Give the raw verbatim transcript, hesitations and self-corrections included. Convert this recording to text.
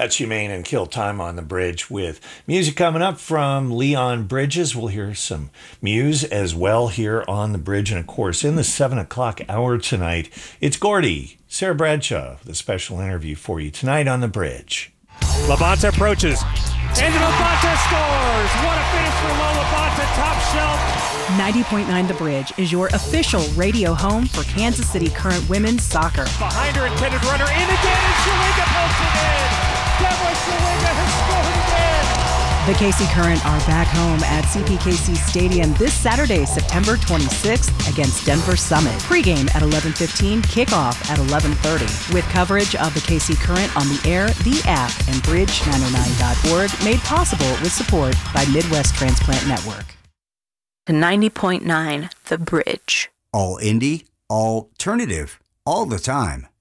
That's Humane and Kill Time on the Bridge with music coming up from Leon Bridges. We'll hear some Muse as well here on the Bridge. And of course, in the seven o'clock hour tonight, it's Gordy, Sarah Bradshaw, the special interview for you tonight on the Bridge. Labonte approaches. And Labonte scores! What a finish for Lo Labonte, top shelf. ninety point nine The Bridge is your official radio home for Kansas City Current women's soccer. Behind her intended runner, in again, and Shawinga pokes it in. Deborah Shawinga has scored again. The K C Current are back home at C P K C Stadium this Saturday, September twenty-sixth against Denver Summit. Pre-game at eleven fifteen, kickoff at eleven thirty. With coverage of the K C Current on the air, the app, and bridge nine oh nine dot org, made possible with support by Midwest Transplant Network. ninety point nine The Bridge. All indie, all alternative, all the time.